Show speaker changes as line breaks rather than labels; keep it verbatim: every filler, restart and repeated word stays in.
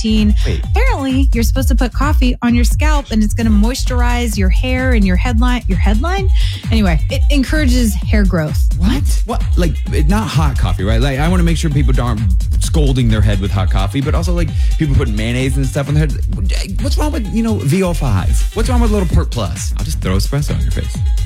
seventeen.
Wait.
Apparently, you're supposed to put coffee on your scalp and it's going to moisturize your hair and your headline. Your headline? Anyway, it encourages hair growth.
What? What? Like, not hot coffee, right? Like, I want to make sure people aren't scolding their head with hot coffee, but also, like, people putting mayonnaise and stuff on their head. What's wrong with, you know, V O five? What's wrong with a little Pert Plus? I'll just throw espresso on your face.